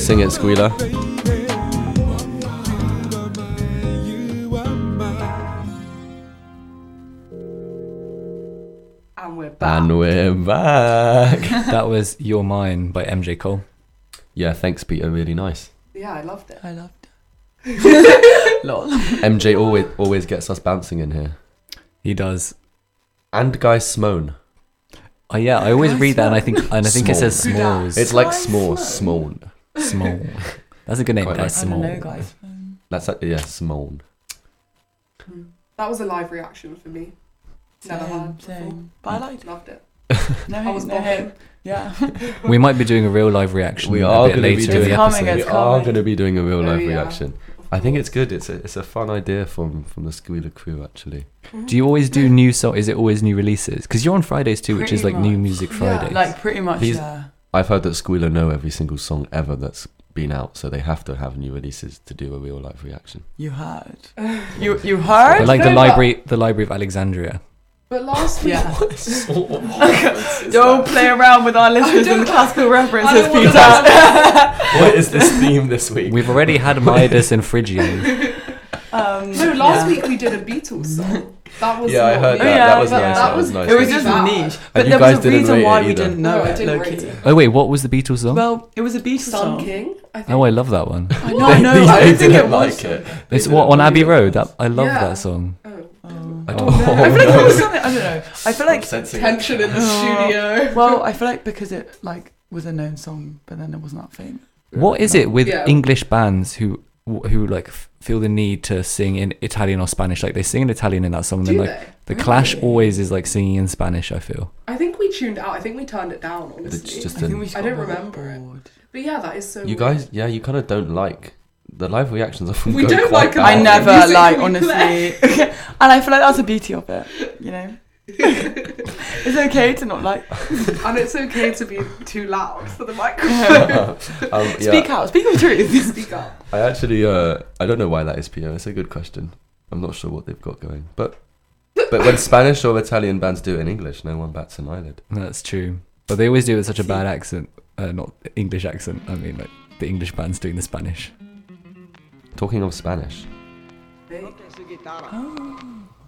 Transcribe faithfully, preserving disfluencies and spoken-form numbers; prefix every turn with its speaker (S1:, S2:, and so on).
S1: Sing it, Squealer.
S2: And we're back.
S1: And we're back.
S3: That was You're Mine by M J Cole.
S1: Yeah, thanks, Peter. Really nice.
S2: Yeah, I loved it.
S4: I loved it. Lol.
S1: M J always always gets us bouncing in here.
S3: He does.
S1: And Guy Smone.
S3: Oh yeah, I always read that and I think and I think it says
S1: Small.
S3: Smalls.
S1: It's like
S2: Guy
S1: small,
S2: Smone.
S1: small.
S3: Small. That's a good name,
S1: Quite
S3: Guy
S1: like-
S4: I don't
S3: Small.
S4: know, guys.
S1: That's like, yeah, small.
S2: That was a live reaction for me. Never
S4: Same,
S2: had before.
S4: same. But I liked it.
S2: Loved it.
S4: No,
S2: I was
S4: no,
S2: bobbing.
S4: yeah.
S3: We might be doing a real live reaction
S1: We
S3: a
S1: are
S3: bit
S1: going to be
S3: later
S1: doing
S3: in the
S4: coming,
S3: episode.
S4: it's
S1: We are
S4: coming.
S1: going to be doing a real
S2: Oh,
S1: life
S2: yeah.
S1: reaction. I think it's good. It's a it's a fun idea from from the Squealer crew actually.
S3: Do you always do new song? Is it always new releases? Because you're on Fridays too, which is
S4: Pretty
S3: like New
S4: much.
S3: Music
S2: Yeah,
S3: Fridays.
S4: Like pretty much,
S1: These-
S4: yeah.
S1: I've heard that Squealer know every single song ever that's been out, so they have to have new releases to do a real life reaction.
S4: You heard. You you heard?
S3: But like the
S2: No, but-
S3: library, the Library of Alexandria.
S2: But last week,
S4: Yeah. Don't play around with our listeners and the classical references,
S2: I don't wanna
S4: Peter.
S1: What is this theme this week?
S3: We've already had Midas and Phrygian.
S4: Um,
S2: no, last
S4: yeah.
S2: week we did a Beatles song. That was
S1: Yeah, I
S2: not
S1: heard
S2: me.
S1: that.
S4: Oh, yeah,
S1: that was
S4: that-
S1: nice.
S4: that
S1: That was
S2: was-
S1: nice.
S4: It was
S2: Pretty
S4: just
S2: bad.
S4: niche. But
S1: you
S4: there
S1: guys
S4: was a
S1: didn't
S4: reason
S1: rate
S4: why
S1: it
S4: we
S1: either.
S4: didn't know
S2: No, I
S4: it,
S2: didn't
S4: low-key.
S2: rate it.
S3: Oh wait, what was the Beatles song?
S4: Well, it was a Beatles
S2: Sun
S4: song.
S2: King, I think.
S3: Oh, I love that one.
S4: I know, I know.
S1: They-
S4: I
S1: they
S4: don't think
S1: didn't
S4: it
S1: like
S4: was.
S1: it.
S3: It's
S1: They
S3: what on
S1: didn't
S3: Abbey
S1: like
S3: Road.
S1: it.
S3: That I love
S2: Yeah.
S3: that song.
S2: Oh.
S4: Oh.
S1: I
S2: Oh,
S1: don't
S2: no.
S1: know.
S4: I feel like it was something. I don't know. I feel like.
S1: Sensing it.
S2: Tension in the
S4: Oh.
S2: studio.
S4: Well, I feel like because it like was a known song, but then it wasn't that famous.
S3: What is it with
S2: Yeah.
S3: English bands who who like f- feel the need to sing in Italian or Spanish? Like they sing in Italian in that song, and
S2: Do
S3: then like
S2: they?
S3: the Clash
S4: Really?
S3: always is like singing in Spanish. I feel.
S2: I think we tuned out. I think we turned it down, honestly.
S1: It's just
S4: I think
S1: an-
S4: we just
S2: I
S4: got
S2: don't
S4: a bit
S2: remember it.
S4: bored.
S2: But yeah, that is so
S1: You
S2: weird.
S1: guys, yeah, you kind of don't like the live reactions. Often
S2: We
S1: go
S2: don't
S1: quite
S2: like
S1: bad.
S4: I
S2: Oh,
S4: never
S2: the music
S4: like
S2: we
S4: honestly, and I feel like that's the beauty of it. You know, it's okay to not like.
S2: And it's okay to be too loud for the microphone.
S1: um, yeah,
S4: Speak out. Speak the truth.
S2: Speak up.
S1: I actually, uh, I don't know why that is, Pio. It's a good question. I'm not sure what they've got going, but but when Spanish or Italian bands do it in English, no one bats an eyelid.
S3: That's true, but they always do it with such a bad accent. Uh, not English accent. I mean, like the English bands doing the Spanish.
S1: Talking of Spanish,
S2: Hey.
S4: Oh.